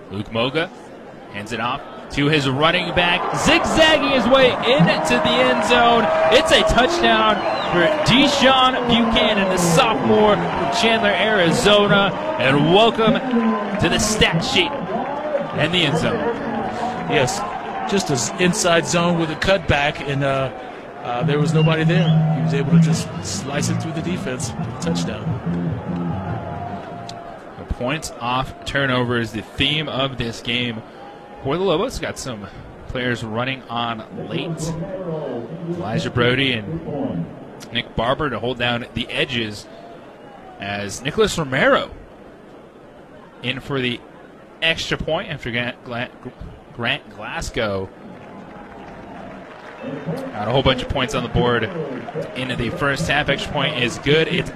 Luke Moga hands it off to his running back, zigzagging his way into the end zone. It's a touchdown for Deshaun Buchanan, the sophomore from Chandler, Arizona. And welcome to the stat sheet and the end zone. Yes, just an inside zone with a cutback, and there was nobody there. He was able to just slice it through the defense. Touchdown. The points off turnover is the theme of this game for the Lobos. Got some players running on late. Elijah Brody and Nick Barber to hold down the edges as Nicholas Romero in for the extra point after Grant Glasgow got a whole bunch of points on the board into the first half. Extra point is good. It's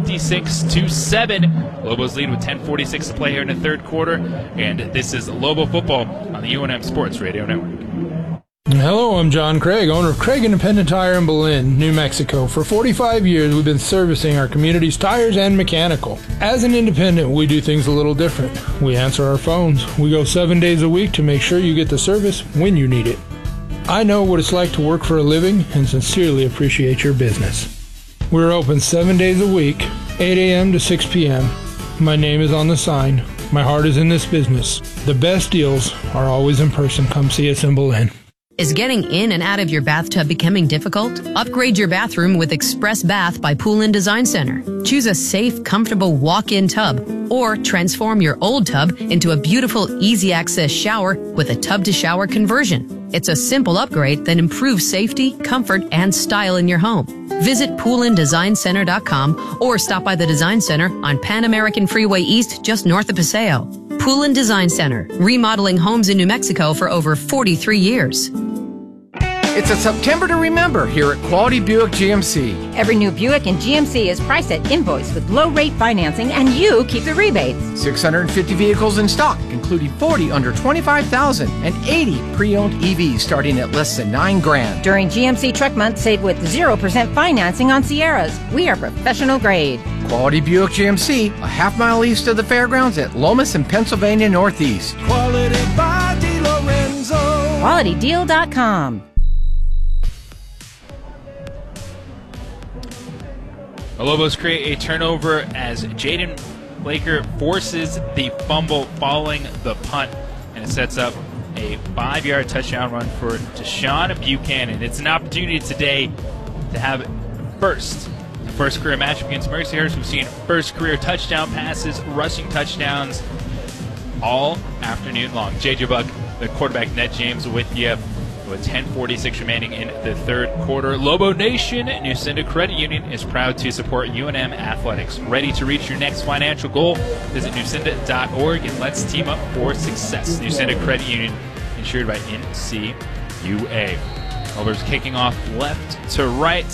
56-7. Lobos lead with 10:46 to play here in the third quarter. And this is Lobo Football on the UNM Sports Radio Network. Hello, I'm John Craig, owner of Craig Independent Tire in Belen, New Mexico. For 45 years, we've been servicing our community's tires and mechanical. As an independent, we do things a little different. We answer our phones. We go 7 days a week to make sure you get the service when you need it. I know what it's like to work for a living and sincerely appreciate your business. We're open 7 days a week, 8 a.m. to 6 p.m. My name is on the sign. My heart is in this business. The best deals are always in person. Come see us in Belen. Is getting in and out of your bathtub becoming difficult? Upgrade your bathroom with Express Bath by Pool & Design Center. Choose a safe, comfortable walk-in tub or transform your old tub into a beautiful, easy-access shower with a tub-to-shower conversion. It's a simple upgrade that improves safety, comfort, and style in your home. Visit poolanddesignCenter.com or stop by the Design Center on Pan American Freeway East just north of Paseo. Pool & Design Center, remodeling homes in New Mexico for over 43 years. It's a September to remember here at Quality Buick GMC. Every new Buick in GMC is priced at invoice with low-rate financing, and you keep the rebates. 650 vehicles in stock, including 40 under $25,000 and 80 pre-owned EVs starting at less than $9,000. During GMC Truck Month, save with 0% financing on Sierras. We are professional grade. Quality Buick GMC, a half-mile east of the fairgrounds at Lomas and Pennsylvania Northeast. Quality by DeLorenzo. QualityDeal.com. The Lobos create a turnover as Jaden Blaker forces the fumble following the punt, and it sets up a 5-yard touchdown run for Deshaun Buchanan. It's an opportunity today to have the first career matchup against Mercyhurst. We've seen first career touchdown passes, rushing touchdowns all afternoon long. JJ Buck, the quarterback, Ned James with you with 10:46 remaining in the third quarter. Lobo Nation, Nucinda Credit Union is proud to support UNM Athletics. Ready to reach your next financial goal? Visit nucinda.org and let's team up for success. Nucinda Credit Union, insured by NCUA. Lobos kicking off left to right.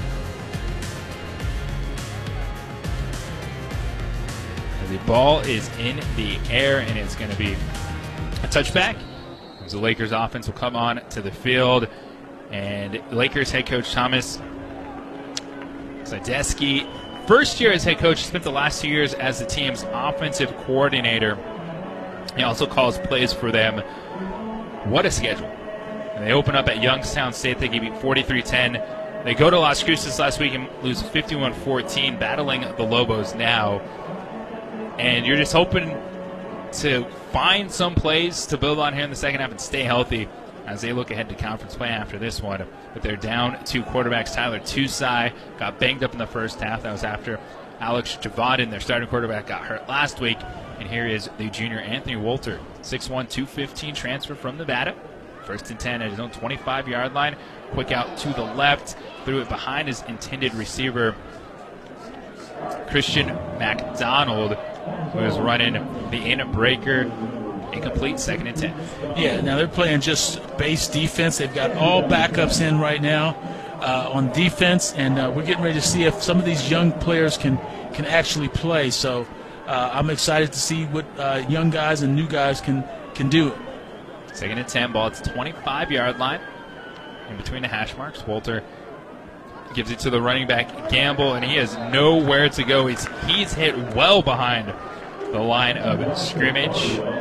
The ball is in the air, and it's going to be a touchback. The Lakers offense will come on to the field, and Lakers head coach Thomas Zadeski, first year as head coach, spent the last 2 years as the team's offensive coordinator. He also calls plays for them. What a schedule. And they open up at Youngstown State. They beat 43-10. They go to Las Cruces last week and lose 51-14, battling the Lobos now. And you're just hoping to find some plays to build on here in the second half and stay healthy as they look ahead to conference play after this one. But they're down two quarterbacks. Tyler Tusai got banged up in the first half. That was after Alex Javadin, their starting quarterback, got hurt last week. And here is the junior Anthony Wolter, 6'1", 215, transfer from Nevada. First and 10 at his own 25-yard line. Quick out to the left. Threw it behind his intended receiver, Christian McDonald, who is running the in-breaker. Incomplete, 2nd and 10. Yeah, now they're playing just base defense. They've got all backups in right now on defense, and we're getting ready to see if some of these young players can actually play. So I'm excited to see what young guys and new guys can do. 2nd and 10, ball at the 25-yard line. In between the hash marks, Wolter gives it to the running back, Gamble, and he has nowhere to go. He's hit well behind the line of scrimmage.